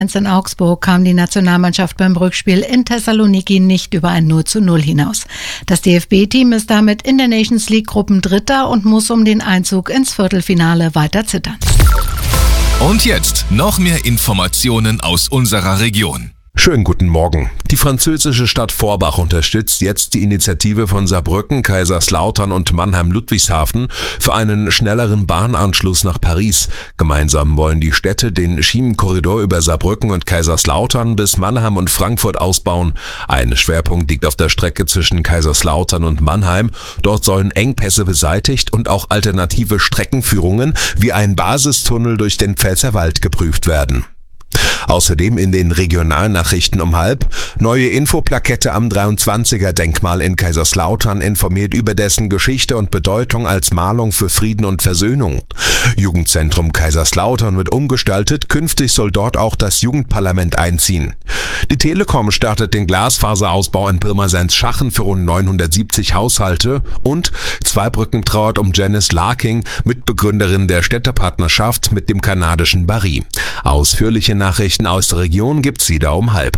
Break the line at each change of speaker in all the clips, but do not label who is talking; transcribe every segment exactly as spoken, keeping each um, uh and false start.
In Augsburg kam die Nationalmannschaft beim Rückspiel in Thessaloniki nicht über ein null zu null hinaus. Das D F B-Team ist damit in der Nations League Gruppendritter und muss um den Einzug ins Viertelfinale weiter zittern.
Und jetzt noch mehr Informationen aus unserer Region.
Schönen guten Morgen. Die französische Stadt Forbach unterstützt jetzt die Initiative von Saarbrücken, Kaiserslautern und Mannheim-Ludwigshafen für einen schnelleren Bahnanschluss nach Paris. Gemeinsam wollen die Städte den Schienenkorridor über Saarbrücken und Kaiserslautern bis Mannheim und Frankfurt ausbauen. Ein Schwerpunkt liegt auf der Strecke zwischen Kaiserslautern und Mannheim. Dort sollen Engpässe beseitigt und auch alternative Streckenführungen wie ein Basistunnel durch den Pfälzerwald geprüft werden. Außerdem in den Regionalnachrichten um halb: Neue Infoplakette am dreiundzwanziger-Denkmal in Kaiserslautern informiert über dessen Geschichte und Bedeutung als Mahnung für Frieden und Versöhnung. Jugendzentrum Kaiserslautern wird umgestaltet, künftig soll dort auch das Jugendparlament einziehen. Die Telekom startet den Glasfaserausbau in Pirmasens-Schachen für rund neunhundertsiebzig Haushalte und Zweibrücken trauert um Janice Larking, Mitbegründerin der Städtepartnerschaft mit dem kanadischen Barry. Ausführliche Nachrichten aus der Region gibt's wieder um halb.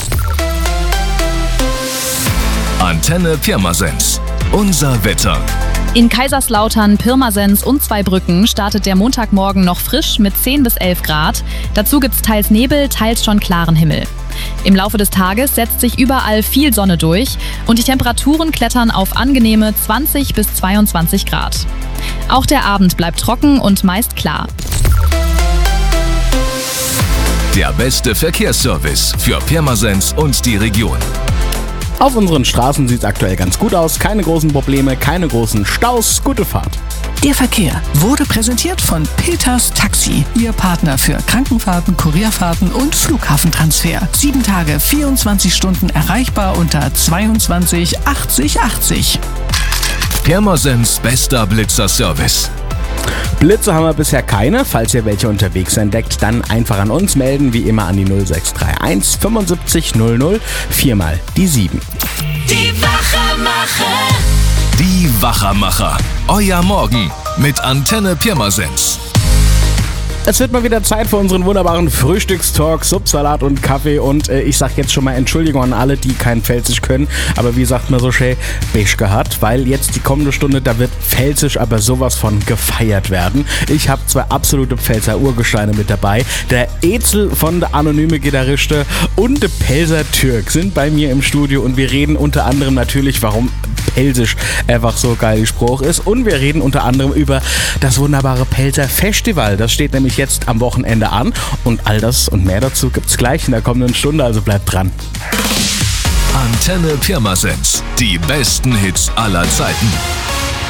Antenne Pirmasens. Unser Wetter.
In Kaiserslautern, Pirmasens und Zweibrücken startet der Montagmorgen noch frisch mit zehn bis elf Grad. Dazu gibt's teils Nebel, teils schon klaren Himmel. Im Laufe des Tages setzt sich überall viel Sonne durch und die Temperaturen klettern auf angenehme zwanzig bis zweiundzwanzig Grad. Auch der Abend bleibt trocken und meist klar.
Der beste Verkehrsservice für Pirmasens und die Region.
Auf unseren Straßen sieht es aktuell ganz gut aus. Keine großen Probleme, keine großen Staus. Gute Fahrt.
Der Verkehr wurde präsentiert von Peters Taxi, Ihr Partner für Krankenfahrten, Kurierfahrten und Flughafentransfer. Sieben Tage, vierundzwanzig Stunden erreichbar unter zweiundzwanzig achtzig achtzig.
Pirmasens bester Blitzerservice.
Blitze haben wir bisher keine. Falls ihr welche unterwegs entdeckt, dann einfach an uns melden, wie immer an die null sechs drei eins fünfundsiebzig null null, viermal die sieben.
Die Wachermacher.
Die Wachermacher. Euer Morgen mit Antenne Pirmasens.
Es wird mal wieder Zeit für unseren wunderbaren Frühstückstalk, Subsalat und Kaffee und äh, ich sag jetzt schon mal Entschuldigung an alle, die kein Pfälzisch können, aber wie sagt man so schön, Bisch gehabt, weil jetzt die kommende Stunde, da wird Pfälzisch aber sowas von gefeiert werden. Ich habe zwei absolute Pfälzer Urgesteine mit dabei, der Ezel von der Anonyme Gitarriste und der Pelzer Türk sind bei mir im Studio und wir reden unter anderem natürlich, warum Pelzisch einfach so geil Spruch ist und wir reden unter anderem über das wunderbare Pelzer Festival, das steht nämlich jetzt am Wochenende an und all das und mehr dazu gibt's gleich in der kommenden Stunde, also bleibt dran.
Antenne Pirmasens, die besten Hits aller Zeiten.